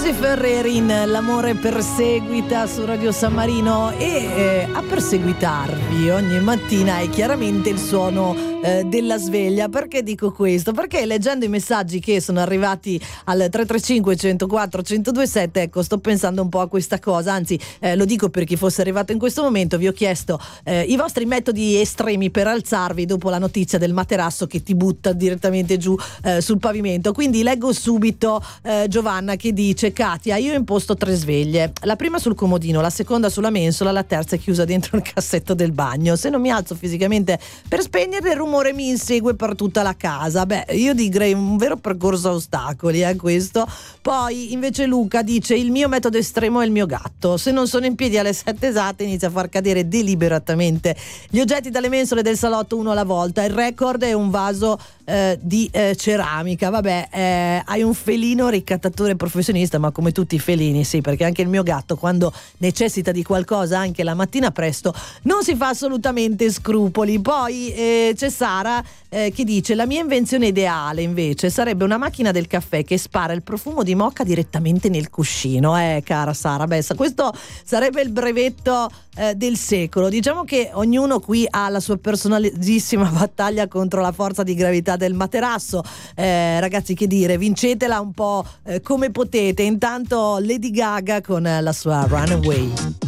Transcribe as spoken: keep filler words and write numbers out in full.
Giusy Ferreri in L'amore perseguita su Radio San Marino, e eh, a perseguitarvi ogni mattina è chiaramente il suono eh, della sveglia. Perché dico questo? Perché leggendo i messaggi che sono arrivati al tre tre cinque, centoquattro, centodue sette, ecco, sto pensando un po' a questa cosa. Anzi, eh, lo dico per chi fosse arrivato in questo momento, vi ho chiesto eh, i vostri metodi estremi per alzarvi dopo la notizia del materasso che ti butta direttamente giù eh, sul pavimento. Quindi leggo subito eh, Giovanna che dice: Katia, io ho imposto tre sveglie, la prima sul comodino, la seconda sulla mensola, la terza è chiusa dentro il cassetto del bagno. Se non mi alzo fisicamente per spegnere, il rumore mi insegue per tutta la casa. Beh, io direi un vero percorso a ostacoli, eh, questo. Poi invece Luca dice: il mio metodo estremo è il mio gatto, se non sono in piedi alle sette esatte inizia a far cadere deliberatamente gli oggetti dalle mensole del salotto uno alla volta. Il record è un vaso eh, di eh, ceramica. Vabbè, eh, hai un felino ricattatore professionista, ma come tutti i felini, sì, perché anche il mio gatto, quando necessita di qualcosa anche la mattina presto, non si fa assolutamente scrupoli. Poi eh, c'è Sara eh, che dice: la mia invenzione ideale invece sarebbe una macchina del caffè che spara il profumo di moka direttamente nel cuscino. Eh cara Sara, beh, questo sarebbe il brevetto eh, del secolo. Diciamo che ognuno qui ha la sua personalissima battaglia contro la forza di gravità del materasso. Eh, ragazzi, che dire, vincetela un po' eh, come potete. Intanto Lady Gaga con la sua Runaway.